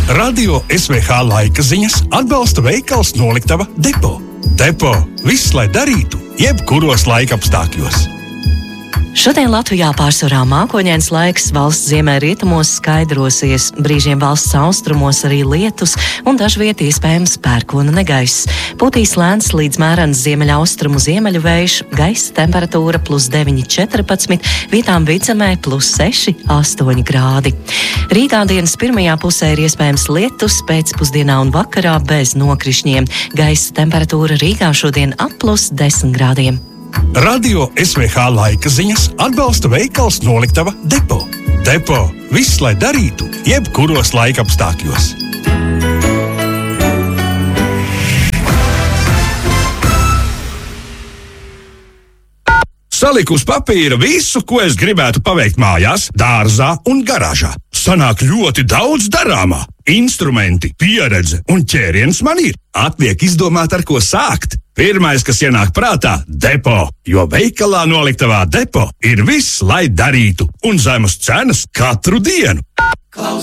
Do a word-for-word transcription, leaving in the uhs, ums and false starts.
Radio S V H laika ziņas atbalsta veikals Noliktava Depo. Depo – viss, lai darītu, jebkuros laikapstākļos. Šodien Latvijā pārsvarā mākoņains laiks, valsts ziemeļrietumos skaidrosies, brīžiem valsts austrumos arī lietus un dažviet iespējams pērkona negaiss. Pūtīs lēns līdz mērens ziemeļaustrumu ziemeļu vējš, gaisa temperatūra plus deviņi četrpadsmit, vietām vidzemē plus seši astoņi grādi. Rītā dienas pirmajā pusē ir iespējams lietus, pēcpusdienā un vakarā bez nokrišņiem. Gaisa temperatūra Rīgā šodien ap plus desmit grādiem. Radio S V H laika ziņas atbalsta veikals Noliktava Depo. Depo – viss, lai darītu, jebkuros laikapstākļos. Saliku uz papīra visu, ko es gribētu paveikt mājās, dārzā un garāžā. Sanāk ļoti daudz darāmā. Instrumenti, pieredze un ķēriens man ir. Atliek izdomāt, ar ko sākt. Pirmais, kas ienāk prātā – Depo, jo veikalā Noliktavā Depo ir viss, lai darītu, un zemas cenas katru dienu.